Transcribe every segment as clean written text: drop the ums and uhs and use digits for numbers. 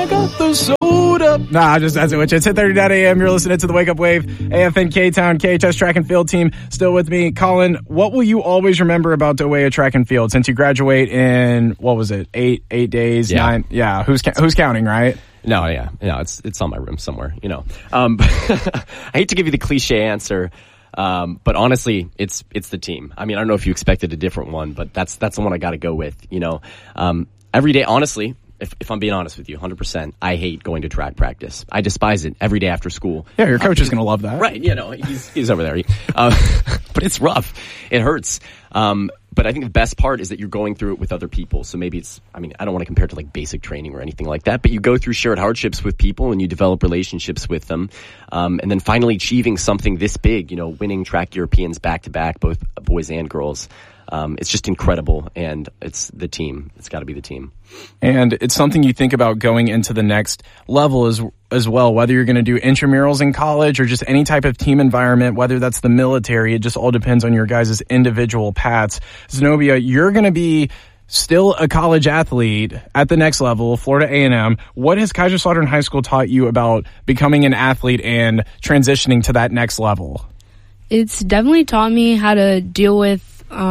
I got the soda. Nah, just that's it. Which it's 10:39 a.m. You're listening to the Wake Up Wave. AFN K-Town, KHS track and field team still with me. Colin, what will you always remember about Dowaya track and field since you graduate in, what was it, eight days, 9? Yeah, who's counting, right? No, it's on my room somewhere, I hate to give you the cliche answer, but honestly, it's the team. I mean, I don't know if you expected a different one, but that's the one I got to go with. Every day, honestly, if I'm being honest with you, 100%, I hate going to track practice. I despise it every day after school. Yeah, your coach is going to love that. Right, he's over there. But it's rough. It hurts. But I think the best part is that you're going through it with other people. So maybe I don't want to compare it to like basic training or anything like that, but you go through shared hardships with people and you develop relationships with them. And then finally achieving something this big, winning track Europeans back to back, both boys and girls. It's just incredible, and it's the team. It's got to be the team. And it's something you think about going into the next level as well, whether you're going to do intramurals in college or just any type of team environment, whether that's the military. It just all depends on your guys' individual paths. Zenobia, you're going to be still a college athlete at the next level, Florida A&M. What has Kaiserslautern High School taught you about becoming an athlete and transitioning to that next level? It's definitely taught me how to deal with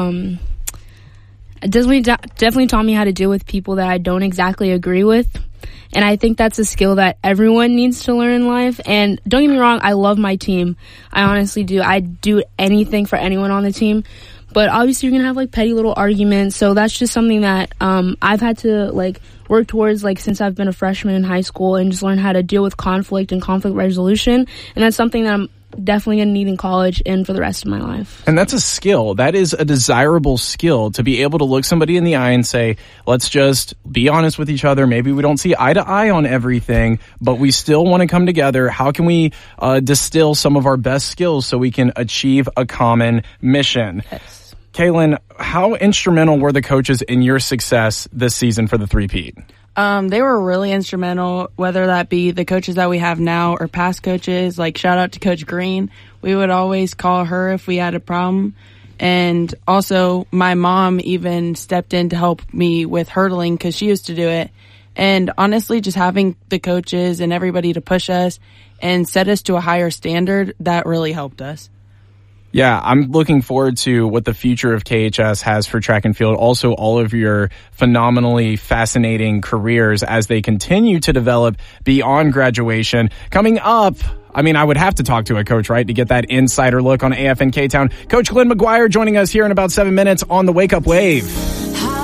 definitely taught me how to deal with people that I don't exactly agree with. And I think that's a skill that everyone needs to learn in life. And don't get me wrong, I love my team. I honestly do. I'd do anything for anyone on the team. But obviously you're going to have like petty little arguments. So that's just something that I've had to work towards since I've been a freshman in high school, and just learn how to deal with conflict and conflict resolution. And that's something that I'm definitely going to need in college and for the rest of my life. And that's a skill. That is a desirable skill, to be able to look somebody in the eye and say, let's just be honest with each other. Maybe we don't see eye to eye on everything, but we still want to come together. How can we distill some of our best skills so we can achieve a common mission? Yes. Kaylin, how instrumental were the coaches in your success this season for the three-peat? They were really instrumental, whether that be the coaches that we have now or past coaches. Shout out to Coach Green. We would always call her if we had a problem. And also, my mom even stepped in to help me with hurdling because she used to do it. And honestly, just having the coaches and everybody to push us and set us to a higher standard, that really helped us. Yeah, I'm looking forward to what the future of KHS has for track and field. Also, all of your phenomenally fascinating careers as they continue to develop beyond graduation. Coming up, I would have to talk to a coach, right, to get that insider look on AFN K-Town. Coach Glenn McGuire joining us here in about 7 minutes on the Wake Up Wave.